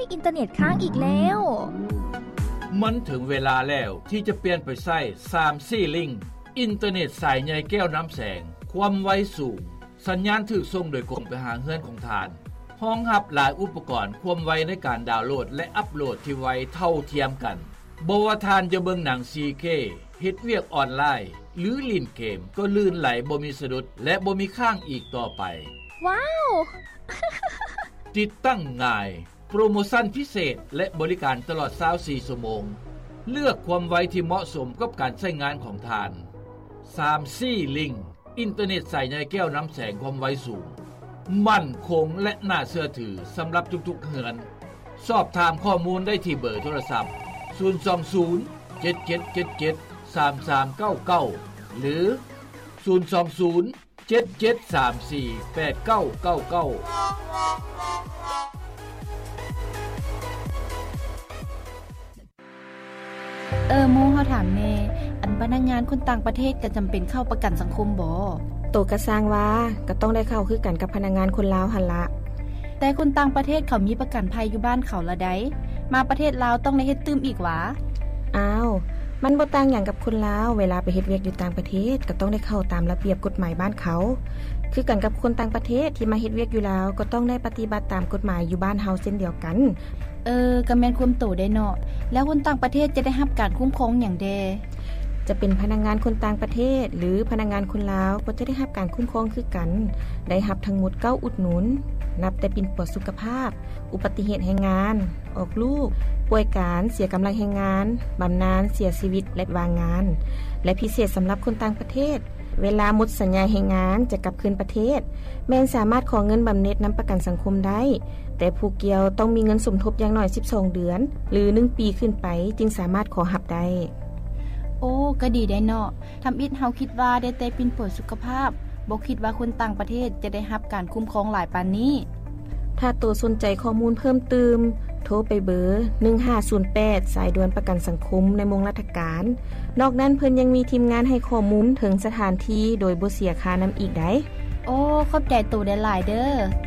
อินเทอร์เน็ตค้างอีกแล้วมันถึงเวลาแล้วที่จะเปลี่ยนไปใช้ 3C Link อินเทอร์เน็ตสายใหญ่แก้วน้ำแสงความไวสูงสัญญาณถูกส่งโดยกลไปหาเฮือนของทานรองรับหลายอุปกรณ์ความไวในการดาวน์โหลดและอัปโหลดที่ไวเท่าเทียมกันบ่ว่าทานจะเบิ่งหนัง 4K เฮ็ดเวียกออนไลน์หรือเล่นเกมก็ลื่นไหลบ่มีสะดุดและบ่มีค้างอีกต่อไปว้าวติดตั้งง่ายโปรโมชั่นพิเศษและบริการตลอด24ชั่วโมงเลือกความไวที่เหมาะสมกับการใช้งานของทาน 3C Link อินเทอร์เน็ตสายใหญ่แก้วน้ำแสงความไวสูงมั่นคงและน่าเชื่อถือสำหรับทุกๆเฮือนสอบถามข้อมูลได้ที่เบอร์โทรศัพท์020 7777 3399หรือ020 7734 8999 โมเฮาถามแน่อันพนักงานคนต่างประเทศก็จำเป็นเข้าประกันสังคมบ่โตก็สร้างว่าก็ต้องได้เข้าคือกันกับพนักงานคนลาวหั่นละแต่คนต่างประเทศเขามีประกันภัยอยู่บ้านเขาละได้มาประเทศลาวต้องได้เฮ็ดตื้มอีกหวาอ้าวมันบ่ต่างหยังกับคนลาวเวลาไปเฮ็ดเวียกอยู่ต่างประเทศก็ต้องได้เข้าตามระเบียบกฎหมายบ้านเขาคือกันกับคนต่างประเทศที่มาเฮ็ดเวียกอยู่ลาวก็ต้องได้ปฏิบัติตามกฎหมายอยู่บ้านเฮาเช่นเดียวกันก็แม่นความโตได้เนาะแล้วคนต่างประเทศจะได้รับการคุ้มครองหยังแดจะเป็นพนักงานคนต่างประเทศหรือพนักงานคนลาวก็จะได้รับการคุ้มครองคือกันได้รับทั้งหมด9อุดหนุนนับแต่ปิ่นปวดสุขภาพอุบัติเหตุแรงงานออกลูกป่วยการเสียกำลังแรงงานบำนาญเสียชีวิตและวางงานและพิเศษสำหรับคนต่างประเทศเวลาหมดสัญญาแรงงานจะกลับคืนประเทศแม้นสามารถขอเงินบำเหน็จนำประกันสังคมได้แต่ผู้เกี่ยวต้องมีเงินสมทบอย่างน้อย12เดือนหรือ1ปีขึ้นไปจึงสามารถขอรับได้โอ้ก็ดีได้เนาะทำอิดเฮาคิดว่าได้แต่ปิ่นป่วยสุขภาพบ่คิดว่าคนต่างประเทศจะได้รับการคุ้มครองหลายปานนี้ถ้าตัวสนใจข้อมูลเพิ่มเติมโทรไปเบอร์1508สายด่วนประกันสังคมในวงราชการนอกนั้นเพิ่นยังมีทีมงานให้ข้อมูลถึงสถานที่โดยบ่เสียค่านํอีกได้โอ้ขอบใจตัวได้หลายเด้อ